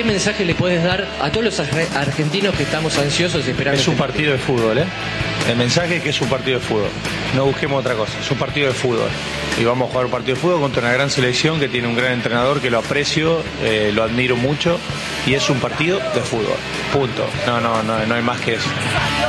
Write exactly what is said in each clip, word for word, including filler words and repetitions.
mensaje le puedes dar a todos los ar- argentinos que estamos ansiosos esperando? Es un partido de fútbol, ¿eh? El mensaje es que es un partido de fútbol. No busquemos otra cosa, es un partido de fútbol. Y vamos a jugar un partido de fútbol contra una gran selección que tiene un gran entrenador que lo aprecio, eh, lo admiro mucho. Y es un partido de fútbol. Punto. No, no, no, no hay más que eso.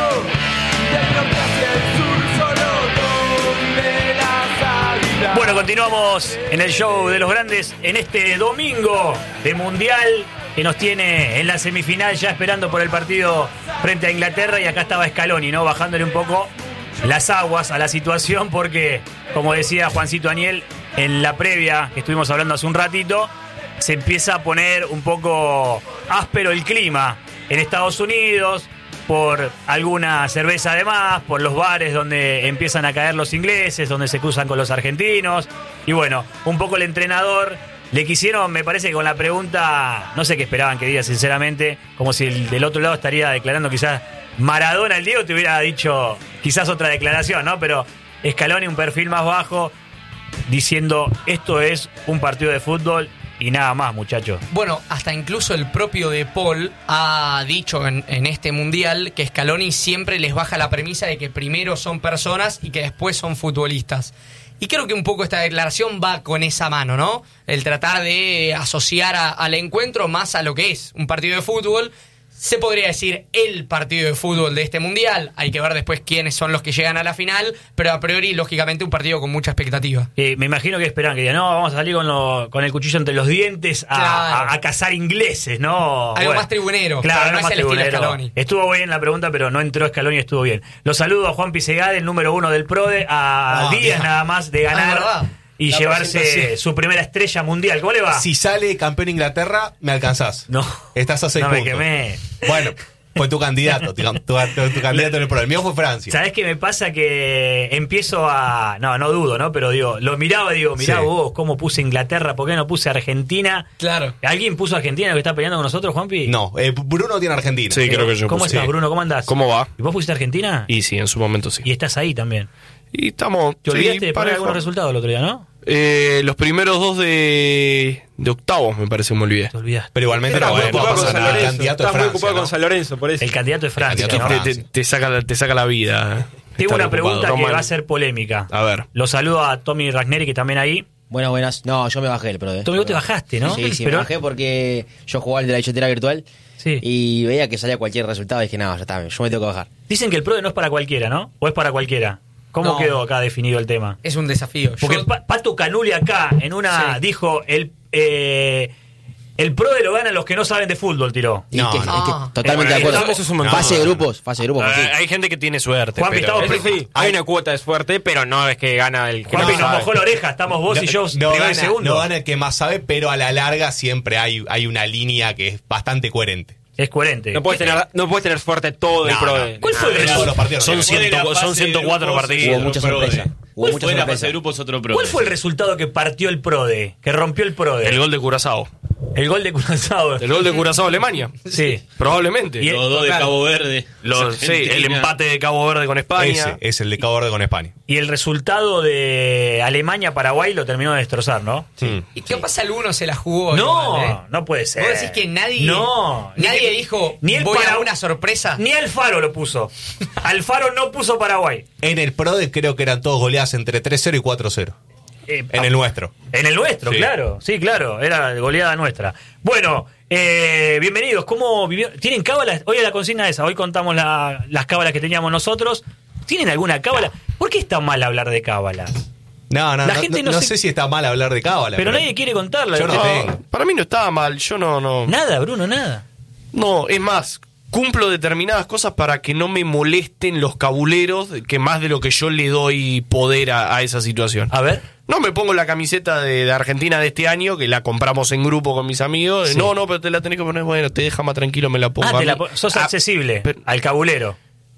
Bueno, continuamos en el show de los grandes en este domingo de Mundial que nos tiene en la semifinal ya esperando por el partido frente a Inglaterra, y acá estaba Scaloni, ¿no? Bajándole un poco las aguas a la situación porque, como decía Juancito Aniel, en la previa que estuvimos hablando hace un ratito, se empieza a poner un poco áspero el clima en Estados Unidos por alguna cerveza de más, por los bares donde empiezan a caer los ingleses, donde se cruzan con los argentinos. Y bueno, un poco el entrenador le quisieron, me parece que con la pregunta, no sé qué esperaban que diga sinceramente, como si el del otro lado estaría declarando quizás Maradona. El Diego te hubiera dicho quizás otra declaración, ¿no? Pero Scaloni, un perfil más bajo, diciendo esto es un partido de fútbol y nada más, muchachos. Bueno, hasta incluso el propio De Paul ha dicho en, en este mundial que Scaloni siempre les baja la premisa de que primero son personas y que después son futbolistas. Y creo que un poco esta declaración va con esa mano, ¿no? El tratar de asociar a, al encuentro más a lo que es un partido de fútbol. Se podría decir el partido de fútbol de este mundial. Hay que ver después quiénes son los que llegan a la final, pero a priori, lógicamente, un partido con mucha expectativa. Eh, me imagino que esperan que digan, no, vamos a salir con, lo, con el cuchillo entre los dientes a, Claro. a, a cazar ingleses, ¿no? Algo más tribunero, Claro, pero no algo es más el estilo tribunero. Scaloni. Estuvo bien la pregunta, pero no entró Scaloni, estuvo bien. Los saludo a Juan Pisegade, el número uno del PRODE, a Oh, días Dios. nada más de Ah, ganar ¿verdad? y La llevarse presentación. su primera estrella mundial. ¿Cómo le va? Si sale campeón Inglaterra, me alcanzás. No. Estás a seis No me puntos. quemé. Bueno, fue tu candidato. Tu, tu- tu- tu candidato en el pro. El mío fue Francia. ¿Sabés qué me pasa? Que empiezo a... No, no dudo, ¿no? Pero digo, lo miraba y digo, mirá Sí. vos, cómo puse Inglaterra, ¿por qué no puse Argentina? Claro. ¿Alguien puso Argentina que está peleando con nosotros, Juanpi? No, eh, Bruno tiene Argentina. Sí, creo que yo ¿Cómo puse. estás, Sí. Bruno? ¿Cómo andás? ¿Cómo va? ¿Y vos pusiste Argentina? Y sí, en su momento sí. Y estás ahí también. Y estamos... ¿Te olvidaste sí, de poner parejo. algunos resultados el otro día, no? Eh, los primeros dos de, de octavos, me parece, me olvidé. Te olvidaste. Pero igualmente Estás no, muy no ocupado con pasa San nada. El Lorenzo. candidato es Estás muy Francia, ocupado ¿no? con San Lorenzo, por eso. El candidato es Francia, El candidato ¿no? es Te, Francia. te- te saca, la- te saca la vida. Tengo estar una ocupado. pregunta que Roman. va a ser polémica. A ver. Lo saludo a Tommy Ragneri, que también ahí. Buenas, buenas. No, yo me bajé el PRODE. Tommy, vos te bajaste, ¿no? Sí, sí, Pero- me bajé porque yo jugaba el de la billetera virtual Sí. y veía que salía cualquier resultado y dije, no, ya está, yo me tengo que bajar. Dicen que el PRODE no es para cualquiera, ¿no? ¿O es para cualquiera? ¿Cómo No. quedó acá definido el tema? Es un desafío. Porque Yo- Pa- Pato Canuli acá, en una, Sí. dijo, el eh, el PRODE lo ganan los que no saben de fútbol, tiró. Y No, que- no. es que Ah. totalmente Eh, de acuerdo. eso- eso es un montón. Fase de grupos, fase de grupos. Ah, sí. hay gente que tiene suerte. Juanpi, pero- estamos Eso sí, hay una cuota de suerte, pero no es que gana el que Juanpi más nos sabe. mojó la oreja, estamos vos y yo no primero y gana, segundo. no gana el que más sabe, pero a la larga siempre hay, hay una línea que es bastante coherente. Es coherente. No puedes tener, no puedes tener suerte todo el No, pro no. de. ¿Cuál fue el Todos resultado? los partidos Son, no tienen. ciento- Después de la son fase de ciento cuatro grupos, partidos. Hubo mucha Pro sorpresa. de. Hubo mucha Fue la fase sorpresa. de grupos otro pro. ¿Cuál fue el resultado que partió el PRODE? Que rompió el PRODE. El gol de Curazao. El gol de Curazao. El gol de Curazao Alemania. Sí. Probablemente. Y el- Los dos de claro. Cabo Verde. Los- sí, el Argentina. empate de Cabo Verde con España. Ese es el de Cabo Verde con España. Y el resultado de Alemania-Paraguay lo terminó de destrozar, ¿no? Sí. ¿Y qué pasa? Alguno se la jugó. No, igual, ¿eh? no puede ser. ¿Vos decís que nadie, No. nadie Ni que- dijo ni el voy para- a una sorpresa? Ni Alfaro lo puso. Alfaro no puso Paraguay. En el PRODE creo que eran todos goleadas entre tres cero y cuatro cero. Eh, En el nuestro. En el nuestro, Sí. claro. Sí, claro. Era goleada nuestra. Bueno, eh, bienvenidos. ¿Cómo vivió? ¿Tienen cábalas? Hoy es la consigna esa. Hoy contamos la- las cábalas que teníamos nosotros. ¿Tienen alguna cábala? ¿Por qué está mal hablar de cábalas? No, no, La no, gente no, no no se- sé si está mal hablar de cábala. Pero nadie quiere contarla. Yo no No, tengo. para mí no estaba mal. Yo no, no. Nada, Bruno, nada. No, es más, cumplo determinadas cosas para que no me molesten los cabuleros, que más de lo que yo le doy poder a, a esa situación. A ver. No me pongo la camiseta de, de Argentina de este año, que la compramos en grupo con mis amigos. Sí. No, no, pero te la tenés que poner, bueno, te deja más tranquilo, me la pongo. Ah, a te la mí. po- sos Ah, accesible pero- al cabulero.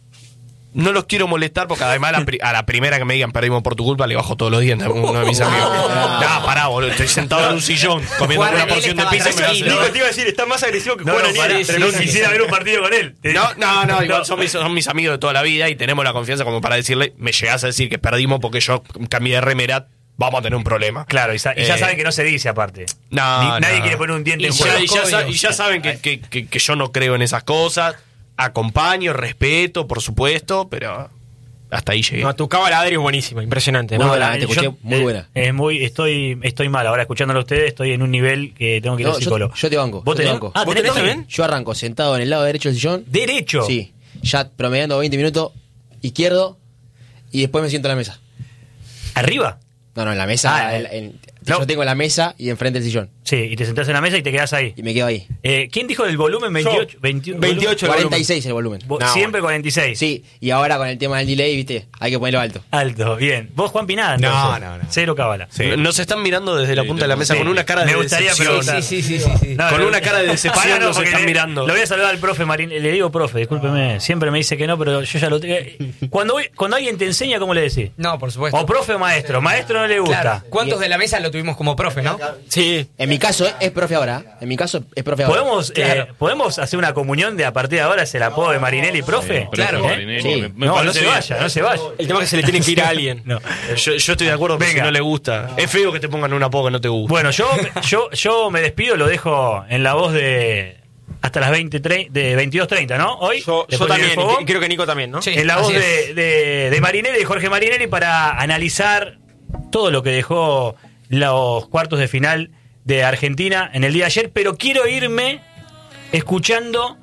No los quiero molestar porque además a la, pri- a la primera que me digan perdimos por tu culpa le bajo todos los dientes a uno de mis amigos. No, pará, boludo. Estoy sentado en un sillón comiendo Juan una Daniel porción de estaba pizza y me hace- tranquilo. Te iba a decir, está más agresivo que No, Juan no, pará, Daniel. no quisiera ver un partido con él. No, no, no, igual son mis, son mis amigos de toda la vida y tenemos la confianza como para decirle, me llegás a decir que perdimos porque yo cambié de remera, vamos a tener un problema. Claro, y, sa- y ya Eh, saben que no se dice aparte. No, Ni- no. Nadie quiere poner un diente Y en ya, juego. y ya sa- y ya saben que, que- que- que yo no creo en esas cosas. Acompaño, respeto, por supuesto, pero hasta ahí llegué. No, tu cabaladri es buenísima, impresionante. Muy ¿no? buena, la- te escuché, yo- muy eh, buena. Es muy, estoy, estoy mal. Ahora escuchándolo a ustedes, estoy en un nivel que tengo que ir No, al yo- psicólogo. yo te banco, ¿Vos yo te tenés? banco. Ah, ¿Vos ¿tenés tenés también? Yo arranco sentado en el lado derecho del sillón. Derecho. Sí, ya promediando veinte minutos, izquierdo, y después me siento en la mesa. ¿Arriba? No, no, en la mesa. Ah, en- en- no. Yo tengo la mesa y enfrente el sillón. Sí, y te sentás en la mesa y te quedás ahí. Y me quedo ahí. Eh, ¿Quién dijo del volumen veintiocho? veintiuno, veintiocho. el cuarenta y seis el volumen. Vos- No, siempre cuarenta y seis. Sí, y ahora con el tema del delay, viste, hay que ponerlo alto. Alto, bien. ¿Vos, Juan Pinada? No, entonces? no, no. Cero cábala. Nos están mirando desde la punta de la mesa Sí. con una cara Me de gustaría decepción. preguntar. Sí, sí, sí, sí, sí. No, Con no, una cara de decepción Pará, no, nos porque están le- mirando. Lo voy a saludar al profe Marín. Le digo profe, discúlpeme. Siempre me dice que no, pero yo ya lo tengo. Cuando, voy- cuando alguien te enseña, ¿cómo le decís? No, por supuesto. O profe o maestro. Maestro no le gusta. Claro. ¿Cuántos de la mesa lo tuvimos como profe, no? Sí. En mi caso eh, es profe ahora. En mi caso es profe ahora. ¿Podemos, Claro. eh, ¿Podemos hacer una comunión de a partir de ahora es el apodo de Marinelli, profe? Claro. Marinelli, Sí. me- me No, no parece se bien. vaya, no se vaya. El tema es que se le tiene que ir a alguien. No. Yo, yo estoy de acuerdo, pero si Venga. no le gusta. Es feo que te pongan un apodo que no te gusta. Bueno, yo, yo, yo me despido, lo dejo en la voz de hasta las veinte, tre- de veintidós treinta, ¿no? Hoy. Yo, yo después viene también, el fogón. y creo que Nico también, ¿no? Sí. En la voz así es. de, de, de Marinelli, de Jorge Marinelli, para analizar todo lo que dejó los cuartos de final de Argentina en el día de ayer. Pero quiero irme escuchando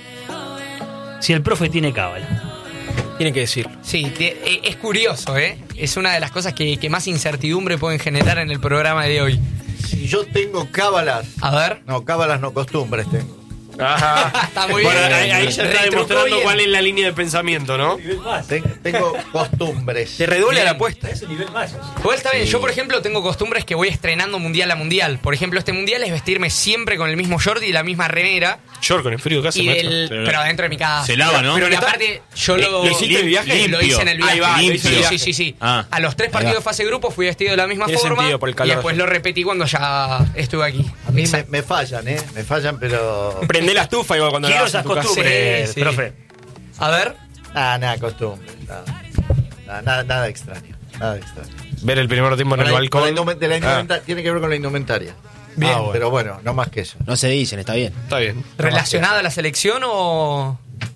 si el profe tiene cábala. Tiene que decirlo. Sí, te- eh, es curioso, ¿eh? Es una de las cosas que, que más incertidumbre pueden generar en el programa de hoy. Si yo tengo cábalas. A ver. No, cábalas no, costumbres tengo. Ajá. Está muy Bueno, bien. ahí, ahí ya está Retrucó demostrando bien. cuál es la línea de pensamiento, ¿no? Ten- tengo costumbres. Te reduele Bien. la apuesta. Igual está bien, yo por ejemplo tengo costumbres que voy estrenando mundial a mundial. Por ejemplo, este mundial es vestirme siempre con el mismo short y la misma remera. Short con el frío que hace, Y maestro. del, Pero- pero adentro de mi casa. Se lava, ¿no? Pero Pero aparte, yo lo, ¿Lo hiciste en el viaje? Lo hice en el viaje. Ahí va, lo hice en el sí, viaje. sí, sí, sí. Ah. A los tres partidos de fase de grupo fui vestido de la misma Tiene forma. sentido por el calor. Y después lo repetí cuando ya estuve aquí. A mí me, Exacto. me fallan, ¿eh? Me fallan, pero. Prende la estufa igual cuando Quiero la vas esas en tu casa. costumbres, Sí, sí. profe. A ver. Nada, nada, costumbres. Nada, nada, nada, nada extraño. Nada extraño. Ver el primer tiempo en Con el la- balcón. con la indumen- de la Ah, indumenta- Tiene que ver con la indumentaria. Bien. Ah, pero bueno, no más que eso. No se dicen, está bien. está bien. ¿Relacionada a la selección o...?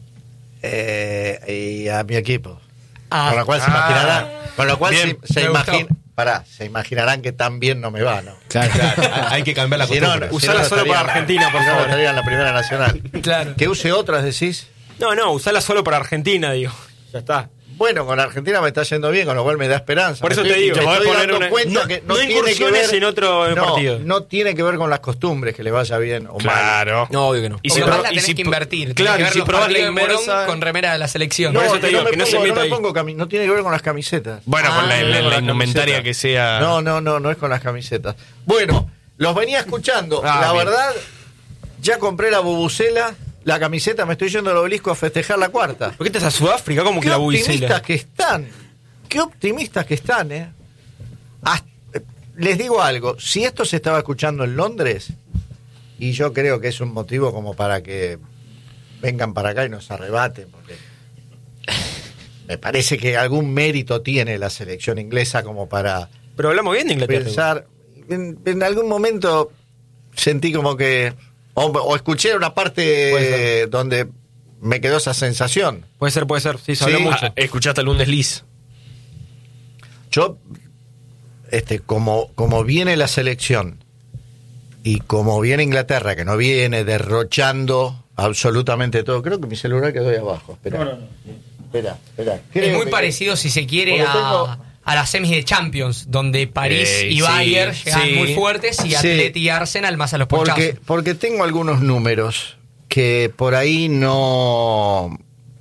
Eh, y a mi equipo. Ah. con lo cual se Ah. imaginarán. Con lo cual Bien. se, se Me gustó. imagin- pará, se imaginarán que tan bien no me va, ¿no? Claro. Hay que cambiar la Si no, costumbre. si Usala no, solo estaría para en la- Argentina, por si no, favor. estaría en la primera nacional. Claro. Que use otras, decís. No, no, usala solo para Argentina, digo. Ya está. Bueno, con Argentina me está yendo bien, con lo cual me da esperanza. Por eso Me te estoy- digo, me te podés estoy poner dando una- cuenta no- que no tiene que incursiones ver- en otro no, partido. No tiene que ver con las costumbres que le vaya bien o mal. Claro. No, obvio que no. Y Y si si pro- la y tenés si que pro- invertir. claro, Tenés que y ver si los probás la partidos de Morón inversa- con remera de la selección. No, Por eso te que digo, no me que no se pongo- meta no me ahí. pongo cami- no tiene que ver con las camisetas. Bueno, con la, Ah, la- la con las indumentaria camisetas. que sea. No, no, no, no es con las camisetas. Bueno, los venía escuchando. Ah, la bien. verdad, ya compré la bubucela, la camiseta, me estoy yendo al obelisco a festejar la cuarta. ¿Por qué te vas a Sudáfrica? ¿Cómo que Qué la optimistas buicela? que están. Qué optimistas que están, ¿eh? Hasta- les digo algo, si esto se estaba escuchando en Londres, y yo creo que es un motivo como para que vengan para acá y nos arrebaten, porque me parece que algún mérito tiene la selección inglesa como para Pero hablamos bien de Inglaterra. pensar. En, en algún momento sentí como que, o, o escuché una Puede parte ser. donde me quedó esa sensación. Puede ser, puede ser. Sí, se habló Sí. mucho. Ah, escuchaste el Bundesliga. Yo, este, como, como viene la selección y como viene Inglaterra, que no viene derrochando absolutamente todo, creo que mi celular quedó ahí abajo. Espera, espera, espera. Es Creo muy que- parecido, si se quiere, Porque a, tengo- a las semis de Champions, donde París Eh, y sí, Bayern llegan sí. muy fuertes y Sí. Atleti y Arsenal más a los ponchazos. Porque, porque tengo algunos números que por ahí no.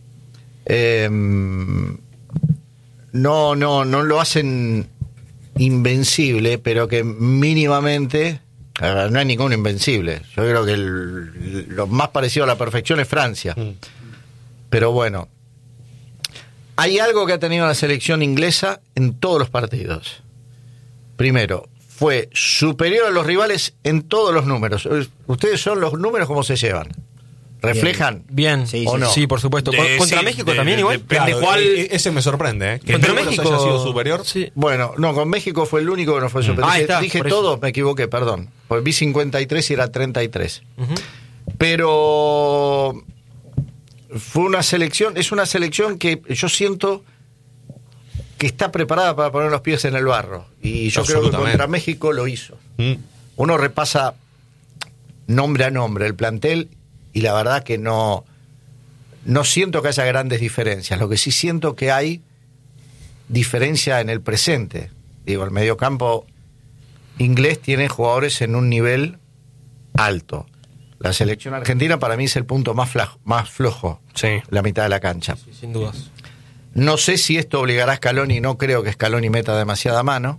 em, no, no, no lo hacen invencible, pero que mínimamente. A ver, no hay ningún invencible. Yo creo que el- lo más parecido a la perfección es Francia. Pero bueno. Hay algo que ha tenido la selección inglesa en todos los partidos. Primero, fue superior a los rivales en todos los números. Ustedes son los números como se llevan. ¿Reflejan? Bien, Sí, ¿O sí, no? sí, por supuesto. Con- De- contra sí, México de- también de- igual. Depende Claro, cuál. e- e- ese me sorprende, ¿eh? Que Contra México México haya sido superior. Sí. Bueno, no, con México fue el único que no fue superior. Ahí está, Dije por eso. todo, me equivoqué, perdón. Pues vi cincuenta y tres y era treinta y tres. Ujú. Pero fue una selección, es una selección que yo siento que está preparada para poner los pies en el barro. Y yo creo que Absolutamente. contra México lo hizo. Mm. Uno repasa nombre a nombre el plantel y la verdad que no, no siento que haya grandes diferencias. Lo que sí siento que hay diferencia en el presente. Digo, el mediocampo inglés tiene jugadores en un nivel alto. La selección argentina para mí es el punto más, fla- más flojo, Sí. la mitad de la cancha. Sí, sin dudas. No sé si esto obligará a Scaloni, no creo que Scaloni meta demasiada mano,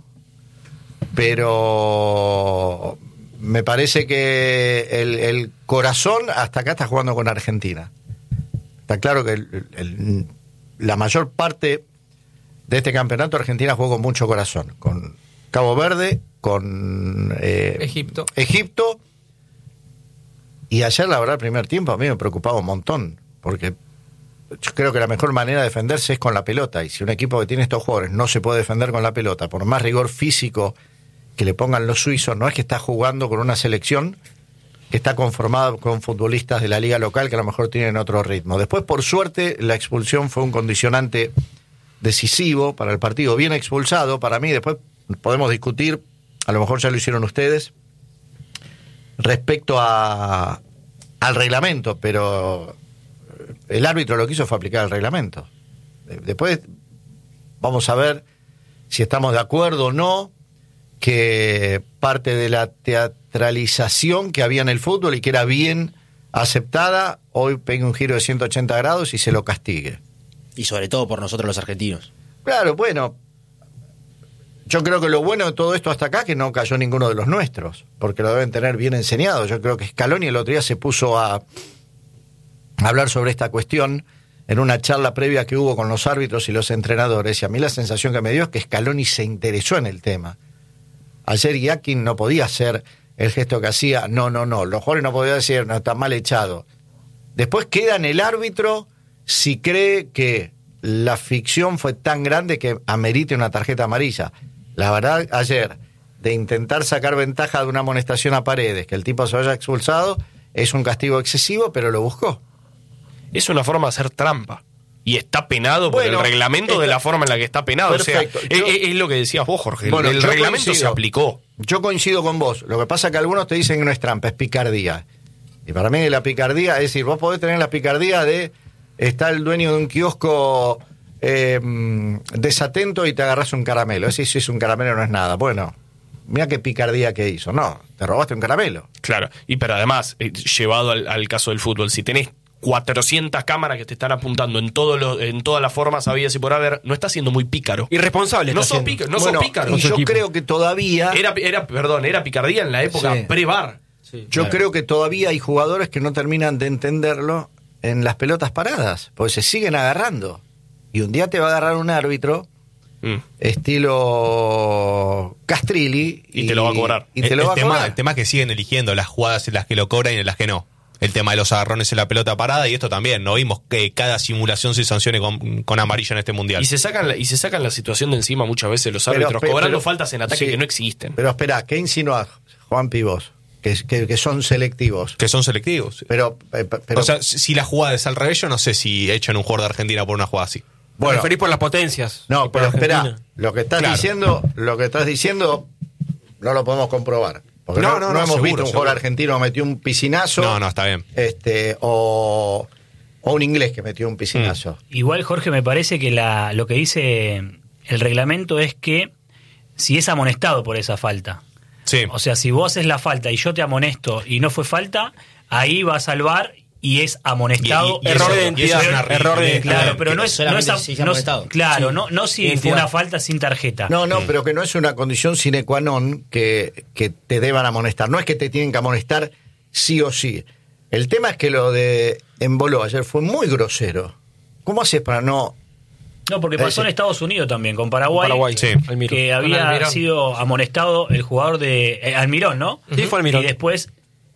pero me parece que el, el corazón hasta acá está jugando con Argentina. Está claro que el- el- la mayor parte de este campeonato Argentina jugó con mucho corazón, con Cabo Verde, con eh, Egipto. Egipto. Y ayer, la verdad, el primer tiempo a mí me preocupaba un montón, porque yo creo que la mejor manera de defenderse es con la pelota, y si un equipo que tiene estos jugadores no se puede defender con la pelota, por más rigor físico que le pongan los suizos, no es que está jugando con una selección que está conformada con futbolistas de la liga local que a lo mejor tienen otro ritmo. Después, por suerte, la expulsión fue un condicionante decisivo para el partido, bien expulsado para mí. Después podemos discutir, a lo mejor ya lo hicieron ustedes, respecto a al reglamento, pero el árbitro lo que hizo fue aplicar el reglamento. Después vamos a ver si estamos de acuerdo o no que parte de la teatralización que había en el fútbol y que era bien aceptada, hoy pegue un giro de ciento ochenta grados y se lo castigue. Y sobre todo por nosotros los argentinos. Claro, bueno, yo creo que lo bueno de todo esto hasta acá es que no cayó ninguno de los nuestros, porque lo deben tener bien enseñado. Yo creo que Scaloni el otro día se puso a hablar sobre esta cuestión en una charla previa que hubo con los árbitros y los entrenadores, y a mí la sensación que me dio es que Scaloni se interesó en el tema. Ayer Iaquín no podía hacer el gesto que hacía, no, no, no, los jugadores no podían decir, no, está mal echado. Después queda en el árbitro si cree que la ficción fue tan grande que amerite una tarjeta amarilla. La verdad, ayer, de intentar sacar ventaja de una amonestación a Paredes, que el tipo se haya expulsado, es un castigo excesivo, pero lo buscó. Es una forma de hacer trampa. Y está penado por Bueno, el reglamento está- de la forma en la que está penado. Perfecto. O sea, Yo- es, es lo que decías vos, Jorge. Bueno, el yo reglamento coincido. se aplicó. Yo coincido con vos. Lo que pasa es que algunos te dicen que no es trampa, es picardía. Y para mí la picardía, es decir, vos podés tener la picardía de está el dueño de un kiosco eh, desatento y te agarras un caramelo. Ese si es un caramelo no es nada. Bueno, mira qué picardía que hizo. No, te robaste un caramelo. Claro. Y pero además, eh, llevado al, al caso del fútbol, si tenés cuatrocientas cámaras que te están apuntando en todos los, en todas las formas habidas y por haber, no estás siendo muy pícaro. Irresponsable. No está sos siendo. pícaro, no Bueno, sos pícaro. y yo equipo. creo que todavía... Era, era, perdón, era picardía en la época Sí. pre-bar. Sí, Yo claro. creo que todavía hay jugadores que no terminan de entenderlo en las pelotas paradas, porque se siguen agarrando. Y un día te va a agarrar un árbitro, Mm. estilo Castrilli, Y te lo va a cobrar. Y te el, lo el va a tema, cobrar. el tema es que siguen eligiendo las jugadas en las que lo cobran y en las que no. El tema de los agarrones en la pelota parada, y esto también, no vimos que cada simulación se sancione con, con amarillo en este mundial. Y se sacan la, y se sacan la situación de encima muchas veces los Pero, árbitros, pero, cobrando pero- faltas en ataque sí. que no existen. Pero espera, ¿qué insinúas, Juan Pibos? Que, que, que son selectivos. Que son selectivos. Pero, eh, pero o sea, si si la jugada es al revés, yo no sé si echan un jugador de Argentina por una jugada así. Bueno, bueno, referís por las potencias. no, Y por pero espera, Argentina. lo que estás Claro. diciendo, lo que estás diciendo no lo podemos comprobar. Porque no, No, no, no no, hemos seguro, visto un jugador seguro. argentino que metió un piscinazo. No, no, está bien. Este, o, o un inglés que metió un piscinazo. Igual, Jorge, me parece que la, lo que dice el reglamento es que si es amonestado por esa falta. Sí. O sea, si vos haces la falta y yo te amonesto y no fue falta, ahí va a salvar y es amonestado. Y- y- y Error eso- de y identidad, eso es una error de ridícula. identidad. Claro, pero que no es, no solamente es si se ha no- amonestado. claro, Sí. no, no si fue Identidad. una falta sin tarjeta. No, no, pero que no es una condición sine qua non que, que te deban amonestar. No es que te tienen que amonestar sí o sí. El tema es que lo de Emboló ayer fue muy grosero. ¿Cómo haces para no...? No, porque pasó Ese. en Estados Unidos también, con Paraguay, Paraguay, Sí. Almirón. que Con había Almirón. sido amonestado el jugador de eh, Almirón, ¿no? Sí, fue Almirón. Y después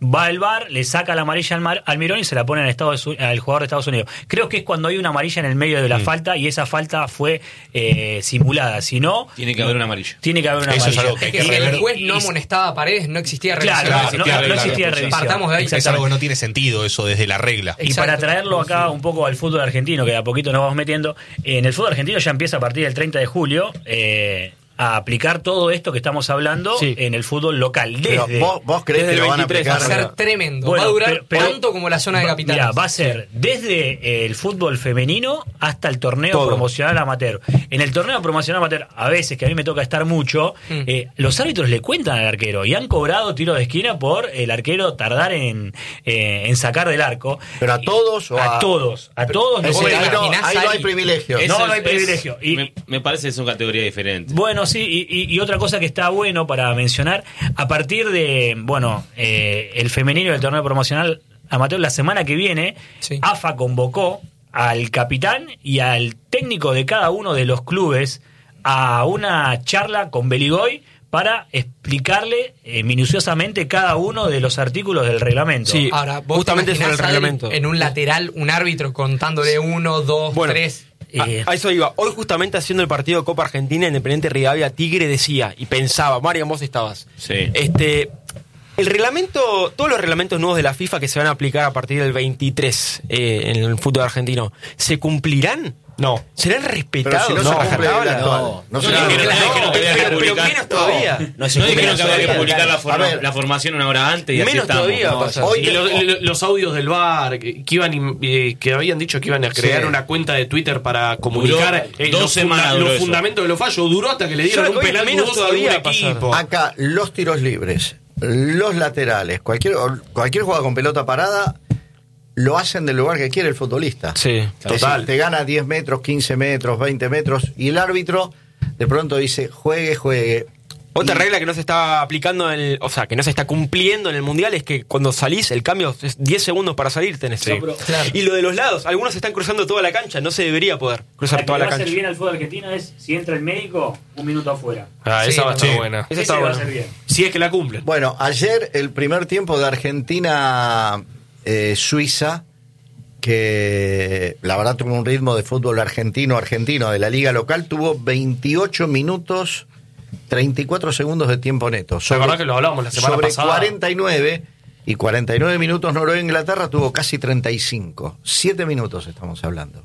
va al V A R, le saca la amarilla al Mar- Almirón y se la pone al, Estados, al jugador de Estados Unidos. Creo que es cuando hay una amarilla en el medio de la mm. falta y esa falta fue eh, simulada. Si no... Tiene que haber una amarilla. Tiene que haber una Eso amarilla. es algo que hay que Es que rever. el juez no amonestaba a Paredes, no existía revisión. Claro, no existía no, no regla. existía revisión. Partamos de ahí. Es algo que no tiene sentido eso desde la regla. Y para traerlo acá un poco al fútbol argentino, que de a poquito nos vamos metiendo, en el fútbol argentino ya empieza a partir del treinta de julio eh, a aplicar todo esto que estamos hablando sí. en el fútbol local. Pero Desde, vos, vos creés que lo van a aplicar. Va a ser tremendo. Bueno, va a durar pero- pero- tanto como la zona de va- capitales. mirá, va a ser desde el fútbol femenino hasta el torneo Todo. promocional amateur. En el torneo promocional amateur, a veces, que a mí me toca estar mucho, Mm. eh, los árbitros le cuentan al arquero y han cobrado tiro de esquina por el arquero tardar en, eh, en sacar del arco. ¿Pero a todos o a, a- todos? A todos. Es no decir, puede- ahí no, imaginás ahí no hay ahí? privilegio. Eso No, no hay es- privilegio. Y- me, me parece que son categorías diferentes. Bueno, sí, y, y- y otra cosa que está bueno para mencionar, a partir de, bueno, eh, el femenino del torneo promocional amateur, la semana que viene, Sí. A F A convocó al capitán y al técnico de cada uno de los clubes a una charla con Beligoy para explicarle eh, minuciosamente cada uno de los artículos del reglamento. Sí. Ahora, vos Justamente te sobre el imaginás, Adri, reglamento. en un lateral, un árbitro contándole uno, dos, Bueno, tres. Eh, A, a eso iba. Hoy justamente haciendo el partido de Copa Argentina, Independiente Rivadavia Tigre decía y pensaba, Mario, vos estabas. Sí. Este, el reglamento, todos los reglamentos nuevos de la FIFA que se van a aplicar a partir del veintitrés eh, en el fútbol argentino, ¿se cumplirán? No. ¿Serán Pero respetados? si no, se a cumple el rajatabla? actual. No, No se no, cumple. no, no, no, no, pero, pero publicar. menos todavía. No se No cumple dijeron que había que todavía. publicar la, A forma- ver. la formación una hora antes y así Menos estamos. todavía No, pasa. Hoy Y lo- lo- los audios del V A R que, que iban eh, que habían dicho que iban a crear Sí. una cuenta de Twitter para comunicar Duró eh, dos los, semanas funda- duró los eso. fundamentos de los fallos. Duró hasta que le dieron Yo un creo que penal menos dudoso a algún todavía pasar. equipo. Acá, los tiros libres, los laterales, cualquier, cualquier jugador con pelota parada, lo hacen del lugar que quiere el futbolista. Sí, Es total. decir, te gana diez metros, quince metros, veinte metros, y el árbitro de pronto dice, juegue, juegue. Otra Y- regla que no se está aplicando, en el, o sea, que no se está cumpliendo en el Mundial es que cuando salís, el cambio es diez segundos para salir tenés. Sí. Claro. Y lo de los lados, algunos están cruzando toda la cancha, no se debería poder cruzar toda la cancha. al fútbol argentino es, si entra el médico, un minuto afuera. Ah, Sí, esa va a estar sí. buena. Esa está buena. Si es que la cumplen. Bueno, ayer el primer tiempo de Argentina-Suiza, que la verdad tuvo un ritmo de fútbol argentino-argentino de la liga local, tuvo veintiocho minutos, treinta y cuatro segundos de tiempo neto. La verdad que lo hablábamos la semana sobre pasada. cuarenta y nueve, y cuarenta y nueve minutos Noruega-Inglaterra tuvo casi treinta y cinco. Siete minutos estamos hablando.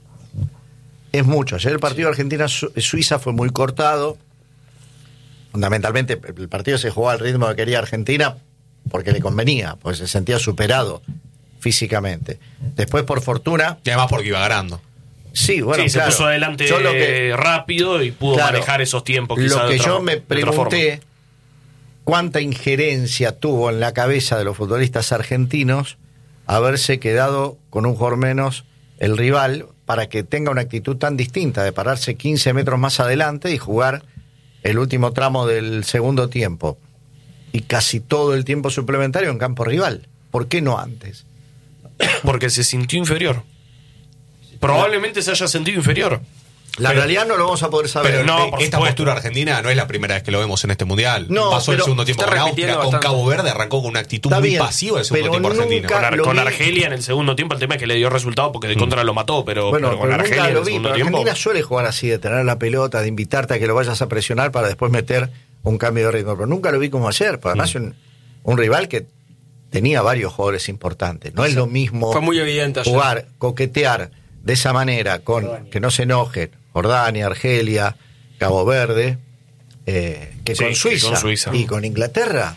Es mucho. Ayer el partido Argentina-Suiza fue muy cortado. Fundamentalmente el partido se jugó al ritmo que quería Argentina porque le convenía, porque se sentía superado físicamente. Después, por fortuna, Y además porque iba ganando. sí, bueno, sí, se claro. puso adelante Yo lo que- rápido y pudo Claro, manejar esos tiempos. quizá Lo de que otra- yo me de otra forma. pregunté, cuánta injerencia tuvo en la cabeza de los futbolistas argentinos haberse quedado con un jugador menos el rival para que tenga una actitud tan distinta de pararse quince metros más adelante y jugar el último tramo del segundo tiempo y casi todo el tiempo suplementario en campo rival. ¿Por qué no antes? Porque se sintió inferior. Probablemente se haya sentido inferior. La Pero- realidad no lo vamos a poder saber. Pero no, eh, por esta supuesto. postura argentina no es la primera vez que lo vemos en este mundial. No, Pasó el pero segundo tiempo está con Austria, repitiendo con bastante. Cabo Verde, arrancó con una actitud Está muy bien, pasiva el segundo pero tiempo argentino. nunca- Con, Ar- lo con vi- Argelia en el segundo tiempo, el tema es que le dio resultado porque de contra lo mató, pero, Bueno, pero con pero Argelia nunca en lo el vi, segundo pero tiempo. Argentina suele jugar así, de tener la pelota, de invitarte a que lo vayas a presionar para después meter un cambio de ritmo. Pero nunca lo vi como ayer, porque además un, un rival que tenía varios jugadores importantes. No es lo mismo Fue muy evidente ayer. jugar, coquetear de esa manera, con que no se enojen, Jordania, Argelia, Cabo Verde, eh, que, Sí, con que Suiza, con Suiza. y con Inglaterra.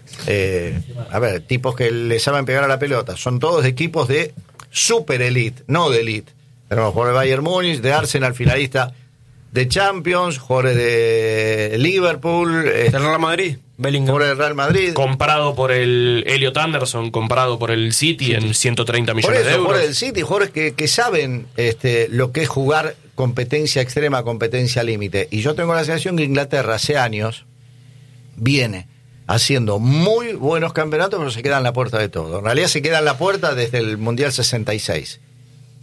Eh, a ver, tipos que le saben pegar a la pelota. Son todos equipos de super elite, no de elite. Tenemos jugadores de Bayern Múnich, de Arsenal, finalista de Champions, jugadores de Liverpool, eh, El Real Madrid, Bellingham. jugadores del Real Madrid. Comprado por el Elliot Anderson, comprado por el City en ciento treinta Por millones eso, de euros. jugadores del City, jugadores que, que saben este, lo que es jugar competencia extrema, competencia límite. Y yo tengo la sensación que Inglaterra hace años viene haciendo muy buenos campeonatos, pero se queda en la puerta de todo. En realidad se queda en la puerta desde el Mundial sesenta y seis.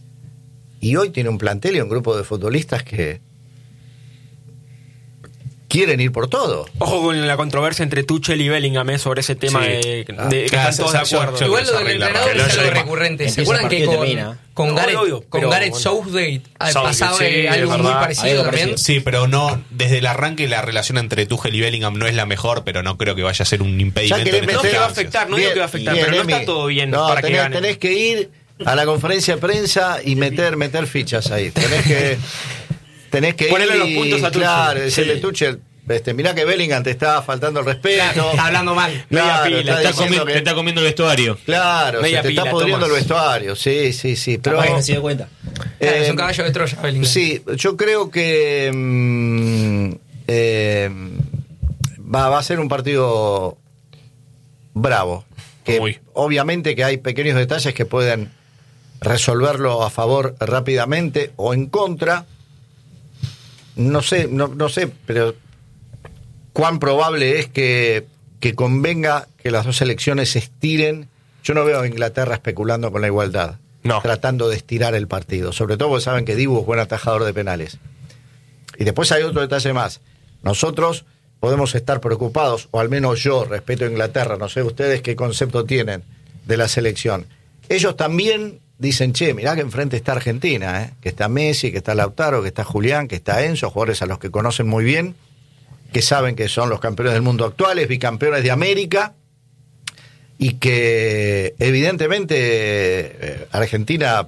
Y hoy tiene un plantel y un grupo de futbolistas que quieren ir por todo. Ojo con la controversia entre Tuchel y Bellingham eh, sobre ese tema Sí. de, de Ah, que claro, están todos yo- de yo- acuerdo. yo- Igual lo del arreglar, entrenador que es no algo haya- recurrente. ¿Se empieza el acuerdan que partido y con, termina. con No, Gareth, obvio, con pero Gareth bueno. Southgate ah, Southgate, pasaba sí, eh, algo es muy verdad. parecido Algo también? parecido. Sí, pero no, desde el arranque la relación entre Tuchel y Bellingham no es la mejor, pero no creo que vaya a ser un impedimento. querés en meter- No estas que va a instancias. afectar, no digo que va a afectar, Bien, pero no Emi. está todo bien No, para que tenés, ganen. tenés que ir a la conferencia de prensa y meter, meter fichas ahí. Tenés que, tenés que Ponerle ir los y, puntos a Tuchel. claro, decirle Sí. Tuchel, este, mirá que Bellingham te está faltando el respeto. Está hablando mal. Claro, Media pila, está Está, diciendo comi- que- te está comiendo el vestuario. Claro, Media se te pila, está pudriendo Tomás. el vestuario. Sí, sí, sí. Pero, Capaz que no se dio cuenta. Claro, es eh, un caballo de Troya, Bellingham. Sí, yo creo que mm, eh, va, va a ser un partido bravo. Que Muy. obviamente que hay pequeños detalles que pueden resolverlo a favor rápidamente o en contra. No sé, no, no sé, pero cuán probable es que, que convenga que las dos selecciones se estiren. Yo no veo a Inglaterra especulando con la igualdad, No. tratando de estirar el partido, sobre todo porque saben que Dibu es buen atajador de penales. Y después hay otro detalle más. Nosotros podemos estar preocupados, o al menos yo respeto a Inglaterra, no sé ustedes qué concepto tienen de la selección. Ellos también dicen, che, mirá que enfrente está Argentina, ¿eh? Que está Messi, que está Lautaro, que está Julián, que está Enzo, jugadores a los que conocen muy bien, que saben que son los campeones del mundo actuales, bicampeones de América, y que evidentemente eh, Argentina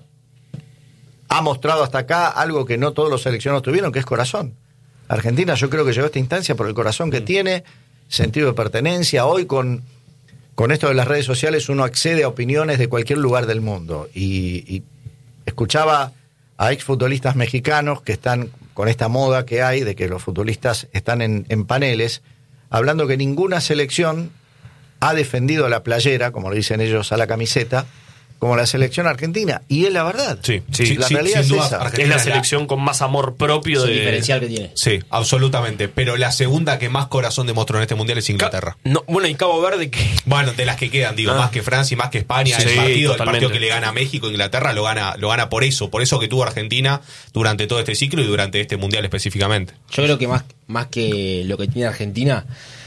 ha mostrado hasta acá algo que no todos los seleccionados tuvieron, que es corazón. Argentina yo creo que llegó a esta instancia por el corazón que tiene, sentido de pertenencia. Hoy con, con esto de las redes sociales uno accede a opiniones de cualquier lugar del mundo. Y, y escuchaba a exfutbolistas mexicanos que están con esta moda que hay de que los futbolistas están en, en paneles, hablando que ninguna selección ha defendido la playera, como le dicen ellos a la camiseta, como la selección argentina. Y es la verdad. Sí, Sí, sí, la sí, realidad sin es duda, esa. Argentina Es la la- selección con más amor propio Es el de. diferencial que tiene. Sí, absolutamente. Pero la segunda que más corazón demostró en este mundial es Inglaterra. No, bueno, y Cabo Verde que Bueno, de las que quedan, digo, Ah. más que Francia y más que España, Sí, el partido, el totalmente. partido que le gana a México, Inglaterra lo gana, lo gana por eso, por eso que tuvo Argentina durante todo este ciclo y durante este mundial específicamente. Yo creo que más, más que lo que tiene Argentina,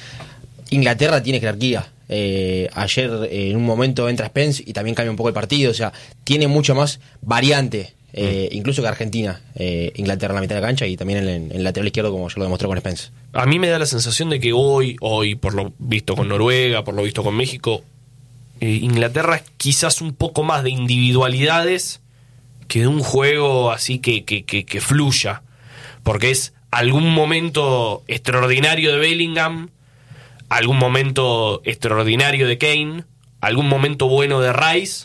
Inglaterra tiene jerarquía. Eh, ayer eh, en un momento entra Spence y también cambia un poco el partido, o sea, tiene mucho más variante, eh, incluso que Argentina, eh, Inglaterra en la mitad de la cancha y también en, en el lateral izquierdo, como ya lo demostró con Spence. A mí me da la sensación de que hoy, hoy, por lo visto con Noruega, por lo visto con México, eh, Inglaterra es quizás un poco más de individualidades que de un juego así que, que, que, que fluya. Porque es algún momento extraordinario de Bellingham, algún momento extraordinario de Kane, algún momento bueno de Rice,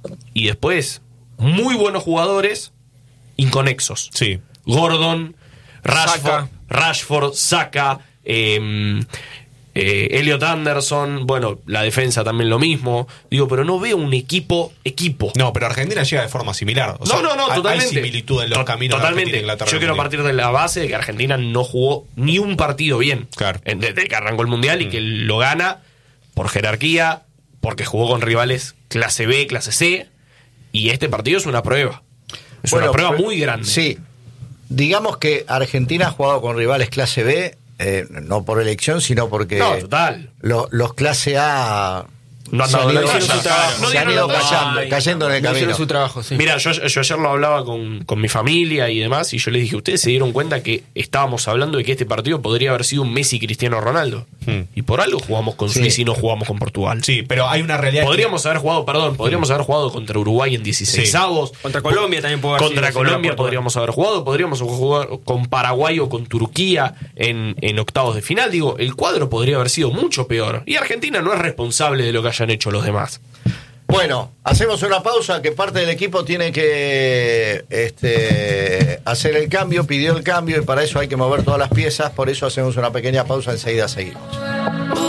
y después muy buenos jugadores inconexos. Sí. Gordon, Rashford, Saka. Rashford, Saka, eh, eh, Elliot Anderson, bueno, la defensa también lo mismo. Digo, pero no veo un equipo, equipo. No, pero Argentina llega de forma similar. O No, sea, no, no, hay- totalmente. Hay similitud en los To- caminos Totalmente. de Argentina e Inglaterra. Yo en el quiero mundial. partir de la base de que Argentina no jugó ni un partido bien. Claro. En- Desde que arrancó el Mundial y Mm. que lo gana por jerarquía, porque jugó con rivales clase B, clase C. Y este partido es una prueba. Es Bueno, una prueba pero- muy grande. Sí. Digamos que Argentina ha jugado con rivales clase B, eh, no por elección, sino porque No, total. lo- los clase A No han se dado han la ido, talla. se han- Claro. No se han dieron ido la talla. cayendo, Ay, cayendo en el no hicieron camino. su trabajo, sí. Mira, yo, yo ayer lo hablaba con, con mi familia y demás, y yo les dije, ¿ustedes se dieron cuenta que estábamos hablando de que este partido podría haber sido un Messi Cristiano Ronaldo? Hmm. Y por algo jugamos con Sí. Suiza y no jugamos con Portugal. Sí, pero hay una realidad. Podríamos haber jugado, perdón, podríamos haber jugado contra Uruguay en dieciséis avos. Contra Colombia también puede haber Contra sido, si no era Colombia Portugal. podríamos haber jugado, podríamos jugar con Paraguay o con Turquía en, en octavos de final. Digo, el cuadro podría haber sido mucho peor. Y Argentina no es responsable de lo que hayan hecho los demás. Bueno, hacemos una pausa que parte del equipo tiene que este, hacer el cambio, pidió el cambio y para eso hay que mover todas las piezas, por eso hacemos una pequeña pausa, enseguida seguimos.